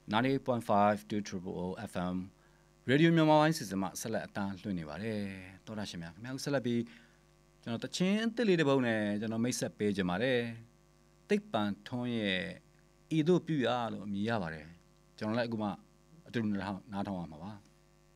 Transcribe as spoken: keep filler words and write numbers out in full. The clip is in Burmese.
ninety-eight point five to triple O F M Radio မြန်မာပိုင်းစီစဉ်မှာဆက်လက်အတန်းလွှင့်နေပါတယ်တောတာရှင်များခင်ဗျားတို့ဆက်လက်ပြီးကျွန်တော်တချင်းအစ်စ်လေးတစ်ပုဒ်နဲ့ကျွန်တော်မိတ်ဆက်ပေးကြပါတယ်တိတ်ပန်ထွန်းရဲ့ဤတို့ပြရလို့အမည်ရပါတယ်ကျွန်တော်လည်းအခုမှအတူတူနားထောင်ရမှာပါ